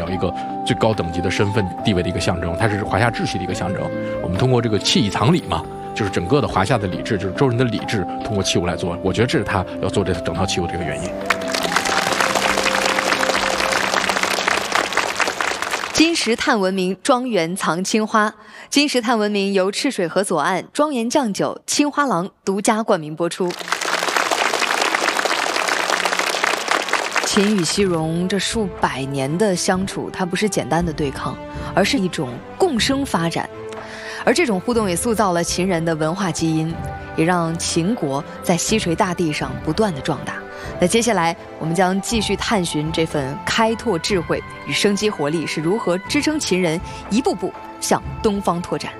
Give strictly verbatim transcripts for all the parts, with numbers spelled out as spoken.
表一个最高等级的身份地位的一个象征，它是华夏秩序的一个象征。我们通过这个器以藏礼嘛，就是整个的华夏的礼制，就是周人的礼制，通过器物来做。我觉得这是他要做这整套器物的一个原因。 金石炭文明庄园藏青花，金石炭文明由赤水河左岸庄园酱酒青花郎独家冠名播出。秦与西戎这数百年的相处，它不是简单的对抗，而是一种共生发展。而这种互动也塑造了秦人的文化基因，也让秦国在西陲大地上不断的壮大。那接下来我们将继续探寻这份开拓智慧与生机活力是如何支撑秦人一步步向东方拓展。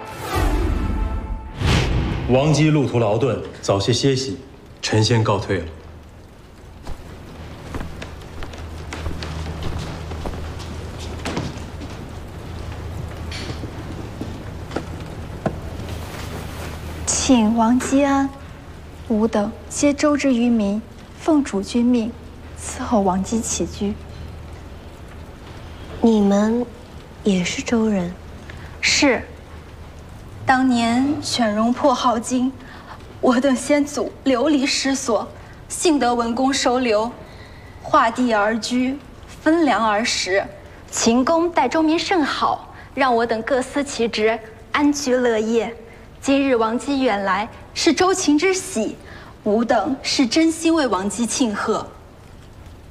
王姬路途劳顿，早些歇息，臣先告退了。 请王姬安，吾等皆周之于民，奉主君命，伺候王姬起居。 你们也是周人？ 是。当年犬戎破镐京，我等先祖流离失所，幸得文公收留，划地而居，分粮而食。秦公待周民甚好，让我等各司其职，安居乐业。今日王姬远来，是周秦之喜，吾等是真心为王姬庆贺。